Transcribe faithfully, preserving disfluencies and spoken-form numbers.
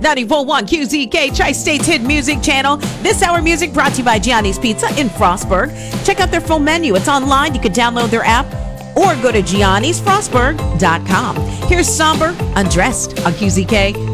ninety-four point one Q Z K, Tri-State's hit music channel. This hour music brought to you by Gianni's Pizza in Frostburg. Check out their full menu. It's online. You can download their app or go to giannis frostburg dot com. Here's Somber, Undressed on Q Z K